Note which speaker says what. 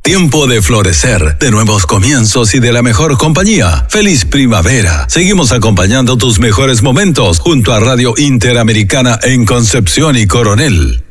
Speaker 1: Tiempo de florecer, de nuevos comienzos y de la mejor compañía. ¡Feliz primavera! Seguimos acompañando tus mejores momentos junto a Radio Interamericana en Concepción y Coronel.